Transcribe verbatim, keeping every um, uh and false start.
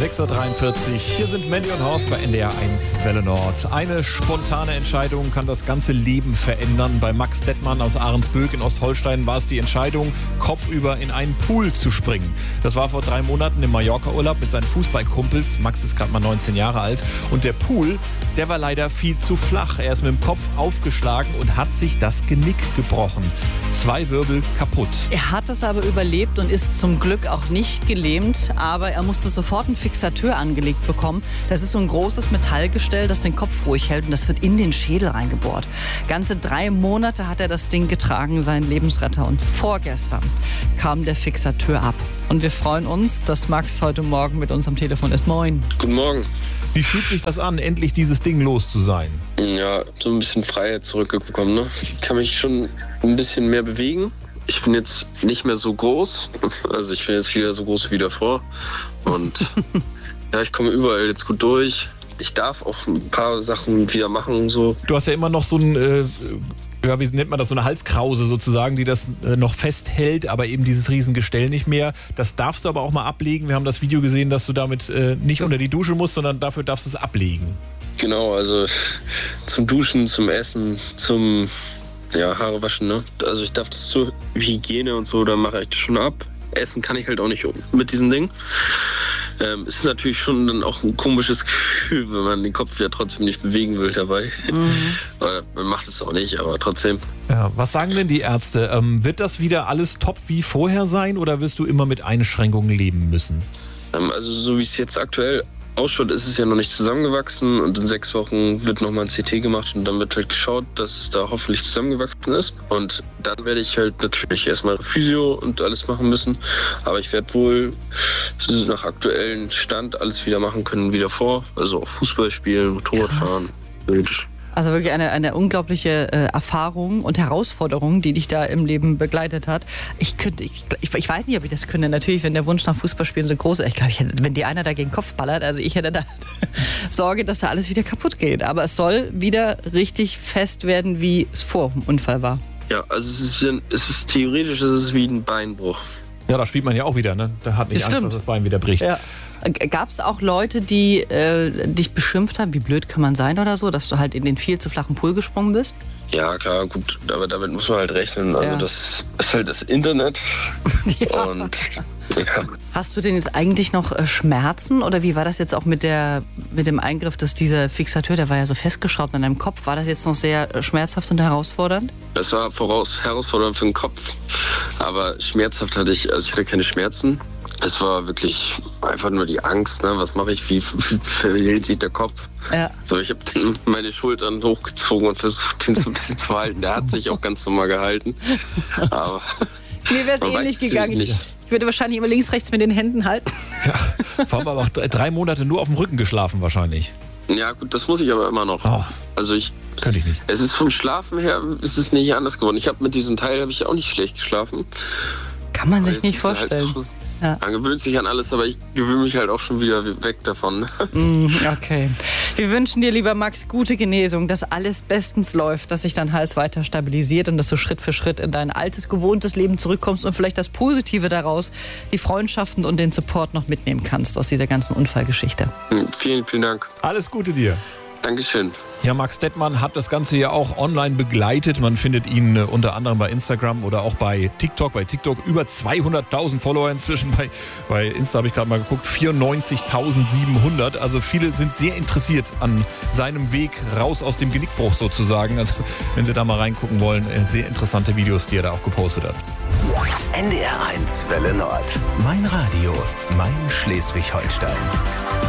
sechs Uhr dreiundvierzig, hier sind Mandy und Horst bei N D R eins Welle Nord. Eine spontane Entscheidung kann das ganze Leben verändern. Bei Max Dettmann aus Ahrensböck in Ostholstein war es die Entscheidung, kopfüber in einen Pool zu springen. Das war vor drei Monaten im Mallorca-Urlaub mit seinen Fußballkumpels. Max ist gerade mal neunzehn Jahre alt. Und der Pool, der war leider viel zu flach. Er ist mit dem Kopf aufgeschlagen und hat sich das Genick gebrochen. Zwei Wirbel kaputt. Er hat es aber überlebt und ist zum Glück auch nicht gelähmt. Aber er musste sofort einen Fixateur angelegt bekommen. Das ist so ein großes Metallgestell, das den Kopf ruhig hält. Und das wird in den Schädel reingebohrt. Ganze drei Monate hat er das Ding getragen, sein Lebensretter. Und vorgestern kam der Fixateur ab. Und wir freuen uns, dass Max heute Morgen mit uns am Telefon ist. Moin. Guten Morgen. Wie fühlt sich das an, endlich dieses Ding los zu sein? Ja, so ein bisschen Freiheit zurückgekommen. Ne? Ich kann mich schon ein bisschen mehr bewegen. Ich bin jetzt nicht mehr so groß. Also ich bin jetzt wieder so groß wie davor. Und ja, ich komme überall jetzt gut durch. Ich darf auch ein paar Sachen wieder machen und so. Du hast ja immer noch so ein, äh, ja, wie nennt man das, so eine Halskrause sozusagen, die das äh, noch festhält, aber eben dieses Riesengestell nicht mehr. Das darfst du aber auch mal ablegen. Wir haben das Video gesehen, dass du damit äh, nicht unter die Dusche musst, sondern dafür darfst du es ablegen. Genau, also zum Duschen, zum Essen, zum ja, Haare waschen. Ne? Also ich darf das zur Hygiene und so, da mache ich das schon ab. Essen kann ich halt auch nicht mit diesem Ding. Ähm, es ist natürlich schon dann auch ein komisches Gefühl, wenn man den Kopf ja trotzdem nicht bewegen will dabei. Mhm. Man macht es auch nicht, aber trotzdem. Ja, was sagen denn die Ärzte? Ähm, wird das wieder alles top wie vorher sein oder wirst du immer mit Einschränkungen leben müssen? Ähm, also so wie es jetzt aktuell ausschaut, ist es ja noch nicht zusammengewachsen und in sechs Wochen wird nochmal ein C T gemacht und dann wird halt geschaut, dass es da hoffentlich zusammengewachsen ist. Und dann werde ich halt natürlich erstmal Physio und alles machen müssen. Aber ich werde wohl nach aktuellem Stand alles wieder machen können wie davor. Also auch Fußball spielen, Motorrad fahren. Also wirklich eine, eine unglaubliche äh, Erfahrung und Herausforderung, die dich da im Leben begleitet hat. Ich könnte, ich, ich, ich weiß nicht, ob ich das könnte. Natürlich, wenn der Wunsch nach Fußballspielen so groß ist. Ich glaube, ich hätte, wenn dir einer da gegen den Kopf ballert, also ich hätte da Sorge, dass da alles wieder kaputt geht. Aber es soll wieder richtig fest werden, wie es vor dem Unfall war. Ja, also es ist, es ist theoretisch es ist wie ein Beinbruch. Ja, da spielt man ja auch wieder, ne? Da hat nicht das Angst, dass das Bein wieder bricht. Ja. Gab es auch Leute, die äh, dich beschimpft haben, wie blöd kann man sein oder so, dass du halt in den viel zu flachen Pool gesprungen bist? Ja, klar, gut, aber damit muss man halt rechnen. Also ja. Das ist halt das Internet. Ja. Und ja. Hast du denn jetzt eigentlich noch äh, Schmerzen oder wie war das jetzt auch mit der mit dem Eingriff, dass dieser Fixateur, der war ja so festgeschraubt an deinem Kopf, war das jetzt noch sehr äh, schmerzhaft und herausfordernd? Das war voraus herausfordernd für den Kopf, aber schmerzhaft hatte ich, also ich hatte keine Schmerzen. Es war wirklich einfach nur die Angst, ne? Was mache ich, wie verhält sich der Kopf? Ja. So, ich habe meine Schultern hochgezogen und versucht, den so ein bisschen zu halten. Der hat sich auch ganz normal gehalten. Aber mir wäre es ähnlich gegangen. Ich, ich würde wahrscheinlich immer links, rechts mit den Händen halten. Ja, vor allem aber auch drei Monate nur auf dem Rücken geschlafen wahrscheinlich. Ja gut, das muss ich aber immer noch. Oh. Also ich... Könnte ich nicht. Es ist vom Schlafen her, ist es nicht anders geworden. Ich habe mit diesem Teil habe ich auch nicht schlecht geschlafen. Kann man sich nicht vorstellen. Halt, ja. Man gewöhnt sich an alles, aber ich gewöhne mich halt auch schon wieder weg davon. Okay. Wir wünschen dir, lieber Max, gute Genesung, dass alles bestens läuft, dass sich dein Hals weiter stabilisiert und dass du Schritt für Schritt in dein altes, gewohntes Leben zurückkommst und vielleicht das Positive daraus, die Freundschaften und den Support noch mitnehmen kannst aus dieser ganzen Unfallgeschichte. Vielen, vielen Dank. Alles Gute dir. Dankeschön. Ja, Max Dettmann hat das Ganze ja auch online begleitet. Man findet ihn äh, unter anderem bei Instagram oder auch bei TikTok. Bei TikTok über zweihunderttausend Follower inzwischen. Bei, bei Insta habe ich gerade mal geguckt, vierundneunzigtausendsiebenhundert. Also viele sind sehr interessiert an seinem Weg raus aus dem Genickbruch sozusagen. Also wenn Sie da mal reingucken wollen, äh, sehr interessante Videos, die er da auch gepostet hat. N D R eins Welle Nord. Mein Radio, mein Schleswig-Holstein.